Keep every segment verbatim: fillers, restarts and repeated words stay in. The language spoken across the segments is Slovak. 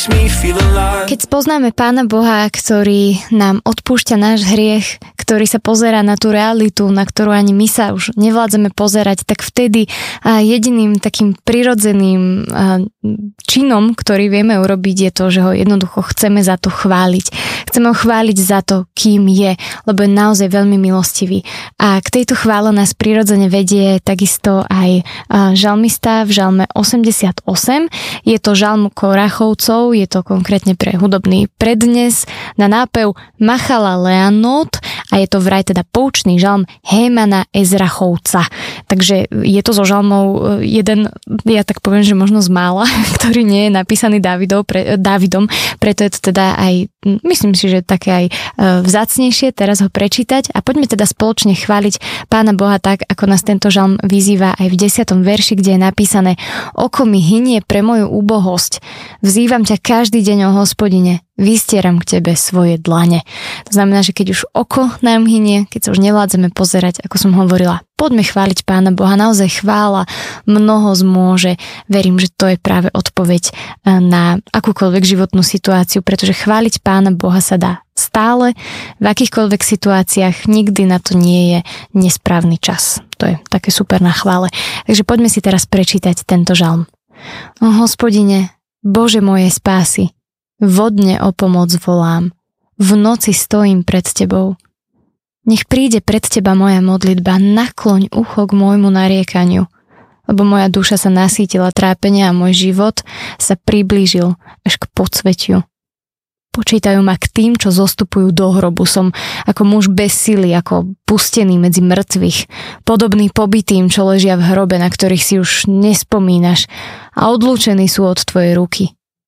Keď spoznáme Pána Boha, ktorý nám odpúšťa náš hriech, ktorý sa pozerá na tú realitu, na ktorú ani my sa už nevládzeme pozerať, tak vtedy jediným takým prirodzeným činom, ktorý vieme urobiť, je to, že ho jednoducho chceme za to chváliť. Chceme ho chváliť za to, kým je, lebo je naozaj veľmi milostivý. A k tejto chvále nás prirodzene vedie takisto aj žalmista v žalme osemdesiatosem. Je to žalm Korachovcov, je to konkrétne pre hudobný prednes na nápev Machala Leanot a je to vraj teda poučný žalm Hémana Ezrachovca. Takže je to zo žalmov jeden, ja tak poviem, že možno z mála, ktorý nie je napísaný Dávidom, pre, Dávidom, preto je to teda aj, myslím si, že také aj vzácnejšie teraz ho prečítať a poďme teda spoločne chváliť Pána Boha tak, ako nás tento žalm vyzýva aj v desiatom verši, kde je napísané: Oko mi hynie pre moju úbohosť, vzývam ťa každý deň, o Hospodine, vystieram k tebe svoje dlane. To znamená, že keď už oko nám hynie, keď sa už nevládzeme pozerať, ako som hovorila, poďme chváliť Pána Boha. Naozaj chvála mnoho zmôže. Verím, že to je práve odpoveď na akúkoľvek životnú situáciu, pretože chváliť Pána Boha sa dá stále, v akýchkoľvek situáciách, nikdy na to nie je nesprávny čas. To je také super na chvále. Takže poďme si teraz prečítať tento žalm. O Hospodine, Bože mojej spásy, vodne o pomoc volám, v noci stojím pred tebou. Nech príde pred teba moja modlitba, nakloň ucho k môjmu nariekaniu, lebo moja duša sa nasýtila trápenia a môj život sa priblížil až k podsvetiu. Počítajú ma k tým, čo zostupujú do hrobu. Som ako muž bez sily, ako pustený medzi mŕtvych, podobný pobytým, čo ležia v hrobe, na ktorých si už nespomínaš a odlúčení sú od tvojej ruky.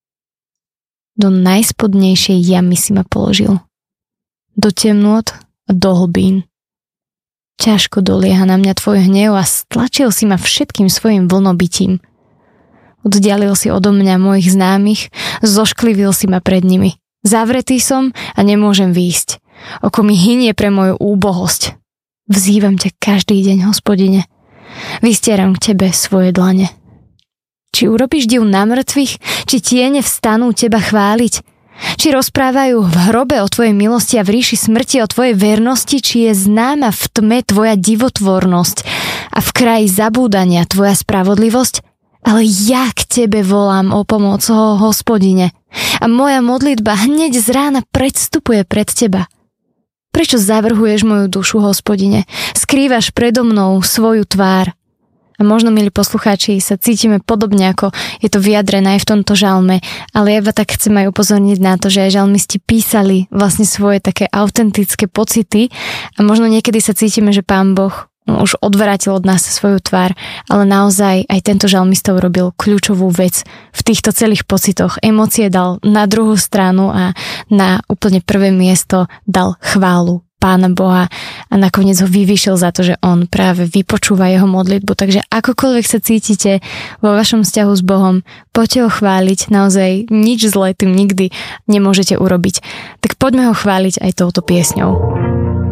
Do najspodnejšej jamy si ma položil. Do temnôt a do hlbín. Ťažko dolieha na mňa tvoj hnev a stlačil si ma všetkým svojim vlnobytím. Oddialil si odo mňa mojich známych, zošklivil si ma pred nimi. Zavretý som a nemôžem výjsť. Oko mi hynie pre moju úbohosť. Vzývam ťa každý deň, Hospodine. Vystieram k tebe svoje dlane. Či urobíš div na mŕtvych, či tiene vstanú teba chváliť, či rozprávajú v hrobe o tvojej milosti a v ríši smrti o tvojej vernosti, či je známa v tme tvoja divotvornosť a v kraji zabúdania tvoja spravodlivosť. Ale ja k tebe volám o pomoc, o Hospodine, a moja modlitba hneď z rána predstupuje pred teba. Prečo zavrhuješ moju dušu, Hospodine? Skrývaš predo mnou svoju tvár. A možno, milí poslucháči, sa cítime podobne, ako je to vyjadrené aj v tomto žalme, ale ja tak chcem aj upozorniť na to, že aj žalmisti písali vlastne svoje také autentické pocity a možno niekedy sa cítime, že Pán Boh už odvrátil od nás svoju tvár, ale naozaj aj tento žalmista urobil kľúčovú vec v týchto celých pocitoch. Emócie dal na druhú stranu a na úplne prvé miesto dal chválu Pána Boha a nakoniec ho vyvýšil za to, že on práve vypočúva jeho modlitbu. Takže akokoľvek sa cítite vo vašom vzťahu s Bohom, poďte ho chváliť, naozaj nič zlé tým nikdy nemôžete urobiť. Tak poďme ho chváliť aj touto piesňou.